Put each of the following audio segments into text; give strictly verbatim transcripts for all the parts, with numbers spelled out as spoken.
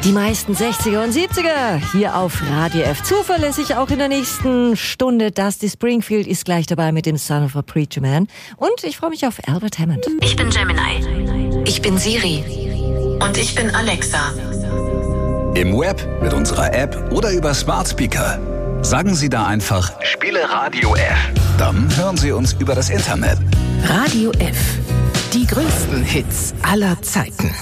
Die meisten sechziger und siebziger hier auf Radio F. Zuverlässig auch in der nächsten Stunde. Dusty Springfield ist gleich dabei mit dem Son of a Preacher Man. Und ich freue mich auf Albert Hammond. Ich bin Gemini. Ich bin Siri. Und ich bin Alexa. Im Web, mit unserer App oder über Smart Speaker. Sagen Sie da einfach, spiele Radio F. Dann hören Sie uns über das Internet. Radio F. Die größten Hits aller Zeiten.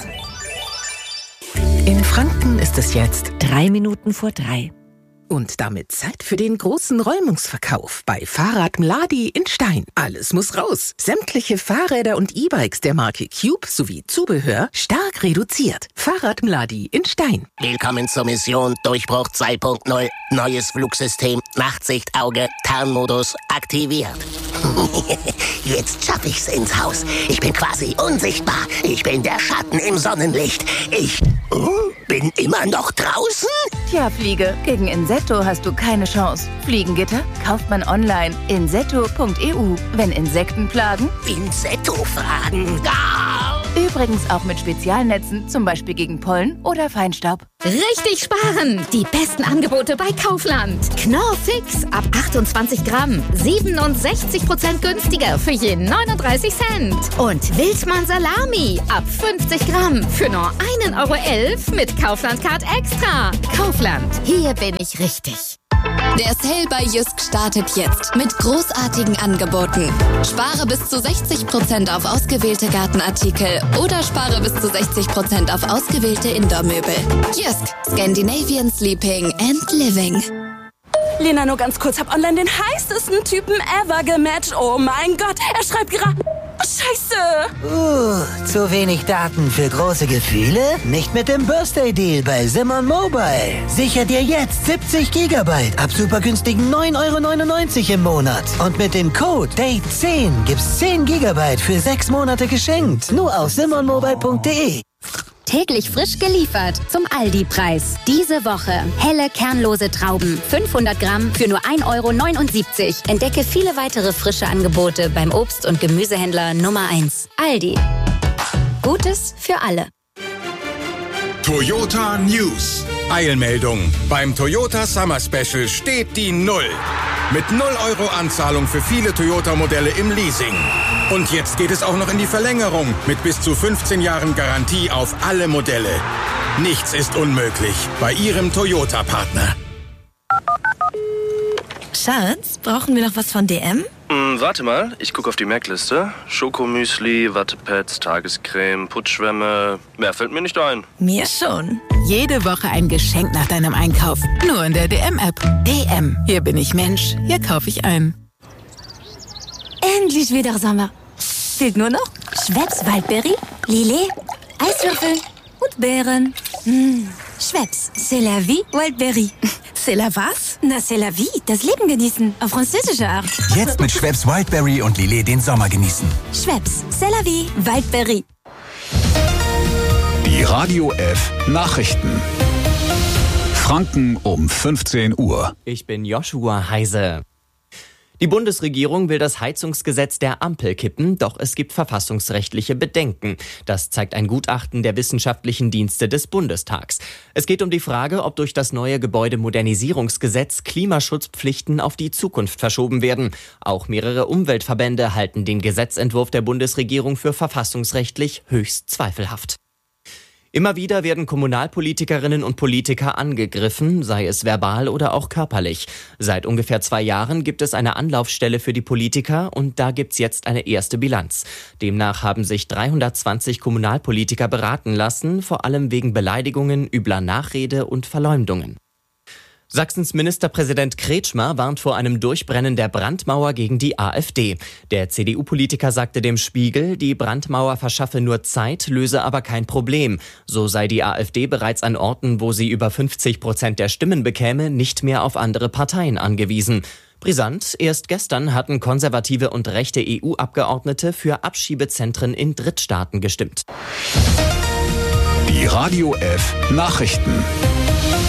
In Franken ist es jetzt Drei Minuten vor drei. und damit Zeit für den großen Räumungsverkauf bei Fahrrad Mladi in Stein. Alles muss raus. Sämtliche Fahrräder und E-Bikes der Marke Cube sowie Zubehör stark reduziert. Fahrrad Mladi in Stein. Willkommen zur Mission Durchbruch zwei Punkt null. Neues Flugsystem, Nachtsichtauge, Tarnmodus aktiviert. Jetzt schaff ich's ins Haus. Ich bin quasi unsichtbar. Ich bin der Schatten im Sonnenlicht. Ich uh, bin immer noch draußen? Tja, Fliege, gegen Insetto hast du keine Chance. Fliegengitter kauft man online. insetto punkt e u. Wenn Insekten plagen. Insetto-Fragen. Ah! Übrigens auch mit Spezialnetzen, zum Beispiel gegen Pollen oder Feinstaub. Richtig sparen! Die besten Angebote bei Kaufland. Knorr Fix ab achtundzwanzig Gramm. siebenundsechzig Prozent günstiger für je neununddreißig Cent. Und Wildmann Salami ab fünfzig Gramm für nur ein Euro elf mit Kaufland Card Extra. Kaufland, hier bin ich richtig. Der Sale bei Jysk startet jetzt mit großartigen Angeboten. Spare bis zu sechzig Prozent auf ausgewählte Gartenartikel oder spare bis zu sechzig Prozent auf ausgewählte Indoor-Möbel. Jysk, Scandinavian Sleeping and Living. Lena, nur ganz kurz, hab online den heißesten Typen ever gematcht. Oh mein Gott, er schreibt gerade... Scheiße! Uh, zu wenig Daten für große Gefühle? Nicht mit dem Birthday-Deal bei Simon Mobile. Sicher dir jetzt siebzig Gigabyte ab super günstigen neun Euro neunundneunzig im Monat. Und mit dem Code Date zehn gibt's zehn Gigabyte für sechs Monate geschenkt. Nur auf simon mobile punkt de. Täglich frisch geliefert zum Aldi-Preis. Diese Woche helle, kernlose Trauben. fünfhundert Gramm für nur ein Euro neunundsiebzig. Entdecke viele weitere frische Angebote beim Obst- und Gemüsehändler Nummer eins. Aldi. Gutes für alle. Toyota News. Eilmeldung. Beim Toyota Summer Special steht die Null. Mit null Euro Anzahlung für viele Toyota-Modelle im Leasing. Und jetzt geht es auch noch in die Verlängerung mit bis zu fünfzehn Jahren Garantie auf alle Modelle. Nichts ist unmöglich bei Ihrem Toyota-Partner. Schatz, brauchen wir noch was von D M? Hm, warte mal, ich gucke auf die Merkliste. Schokomüsli, Wattepads, Tagescreme, Putzschwämme. Mehr fällt mir nicht ein. Mir schon. Jede Woche ein Geschenk nach deinem Einkauf. Nur in der D M-App. D M. Hier bin ich Mensch. Hier kaufe ich ein. Endlich wieder Sommer. Fehlt nur noch Schweppes Waldbeere, Lillet, Eiswürfel und Beeren. Mmh. Schweppes, c'est la vie, Waldbeere. C'est la was? Na, c'est la vie, das Leben genießen. Auf französische Art. Jetzt mit Schweppes Wildberry und Lillet den Sommer genießen. Schweppes, c'est la vie, Waldbeere. Die Radio F Nachrichten. Franken um fünfzehn Uhr. Ich bin Joshua Heise. Die Bundesregierung will das Heizungsgesetz der Ampel kippen, doch es gibt verfassungsrechtliche Bedenken. Das zeigt ein Gutachten der wissenschaftlichen Dienste des Bundestags. Es geht um die Frage, ob durch das neue Gebäudemodernisierungsgesetz Klimaschutzpflichten auf die Zukunft verschoben werden. Auch mehrere Umweltverbände halten den Gesetzentwurf der Bundesregierung für verfassungsrechtlich höchst zweifelhaft. Immer wieder werden Kommunalpolitikerinnen und Politiker angegriffen, sei es verbal oder auch körperlich. Seit ungefähr zwei Jahren gibt es eine Anlaufstelle für die Politiker und da gibt's jetzt eine erste Bilanz. Demnach haben sich dreihundertzwanzig Kommunalpolitiker beraten lassen, vor allem wegen Beleidigungen, übler Nachrede und Verleumdungen. Sachsens Ministerpräsident Kretschmer warnt vor einem Durchbrennen der Brandmauer gegen die AfD. Der C D U-Politiker sagte dem Spiegel, die Brandmauer verschaffe nur Zeit, löse aber kein Problem. So sei die AfD bereits an Orten, wo sie über fünfzig Prozent der Stimmen bekäme, nicht mehr auf andere Parteien angewiesen. Brisant, erst gestern hatten konservative und rechte E U-Abgeordnete für Abschiebezentren in Drittstaaten gestimmt. Die Radio F Nachrichten.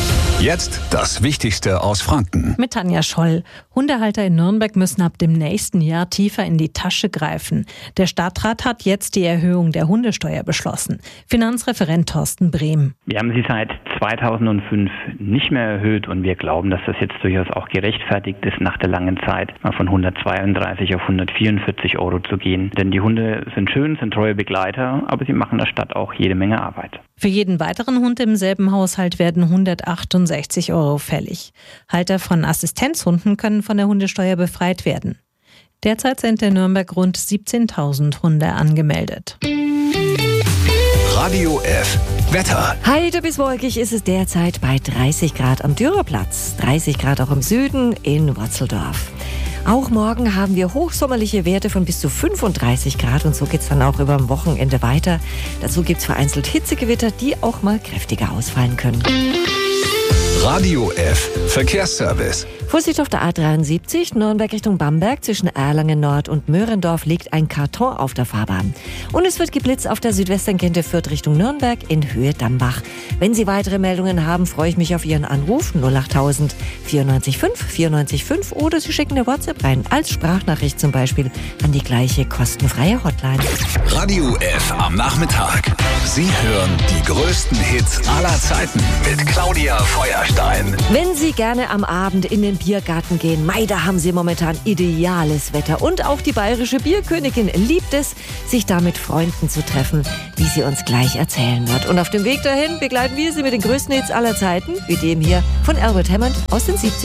Jetzt das Wichtigste aus Franken. Mit Tanja Scholl. Hundehalter in Nürnberg müssen ab dem nächsten Jahr tiefer in die Tasche greifen. Der Stadtrat hat jetzt die Erhöhung der Hundesteuer beschlossen. Finanzreferent Thorsten Brehm. Wir haben sie seit zweitausendfünf nicht mehr erhöht und wir glauben, dass das jetzt durchaus auch gerechtfertigt ist, nach der langen Zeit mal von hundertzweiunddreißig auf hundertvierundvierzig Euro zu gehen. Denn die Hunde sind schön, sind treue Begleiter, aber sie machen der Stadt auch jede Menge Arbeit. Für jeden weiteren Hund im selben Haushalt werden hundertachtundsechzig Euro fällig. Halter von Assistenzhunden können von der Hundesteuer befreit werden. Derzeit sind in Nürnberg rund siebzehntausend Hunde angemeldet. Radio F. Wetter. Heiter bis wolkig ist es derzeit bei dreißig Grad am Dürerplatz, dreißig Grad auch im Süden in Wotzeldorf. Auch morgen haben wir hochsommerliche Werte von bis zu fünfunddreißig Grad und so geht's dann auch über am Wochenende weiter. Dazu gibt's vereinzelt Hitzegewitter, die auch mal kräftiger ausfallen können. Radio F. Verkehrsservice. Vorsicht auf der A dreiundsiebzig, Nürnberg Richtung Bamberg. Zwischen Erlangen Nord und Möhrendorf liegt ein Karton auf der Fahrbahn. Und es wird geblitzt auf der Südwestkante Fürth Richtung Nürnberg in Höhe Dambach. Wenn Sie weitere Meldungen haben, freue ich mich auf Ihren Anruf null achttausend vierundneunzig fünf vierundneunzig fünf oder Sie schicken eine WhatsApp rein, als Sprachnachricht zum Beispiel, an die gleiche kostenfreie Hotline. Radio F am Nachmittag. Sie hören die größten Hits aller Zeiten mit Claudia Feuerstein. Wenn Sie gerne am Abend in den Biergarten gehen, mei, da haben Sie momentan ideales Wetter. Und auch die bayerische Bierkönigin liebt es, sich da mit Freunden zu treffen, wie sie uns gleich erzählen wird. Und auf dem Weg dahin begleiten wir Sie mit den größten Hits aller Zeiten, wie dem hier von Albert Hammond aus den siebzigern.